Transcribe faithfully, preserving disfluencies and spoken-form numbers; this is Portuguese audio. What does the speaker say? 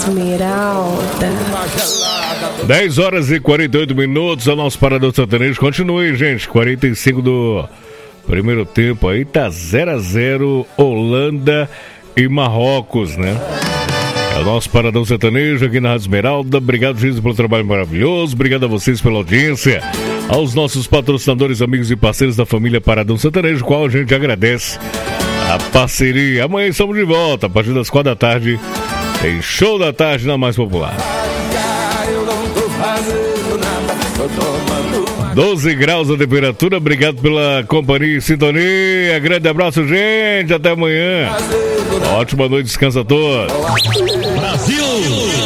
Esmeralda. dez horas e quarenta e oito minutos, o nosso Parador Sertanejo. Continue, gente. quarenta e cinco do primeiro tempo aí, tá zero a zero Holanda e Marrocos, né? É o nosso Paradão Sertanejo aqui na Rádio Esmeralda. Obrigado, Jesus, pelo trabalho maravilhoso. Obrigado a vocês pela audiência. Aos nossos patrocinadores, amigos e parceiros da família Paradão Sertanejo, qual a gente agradece a parceria. Amanhã estamos de volta, a partir das quatro da tarde. Tem show da tarde na Mais Popular. doze graus a temperatura. Obrigado pela companhia e sintonia. Grande abraço, gente. Até amanhã. Ótima noite, descansa a todos. Brasil!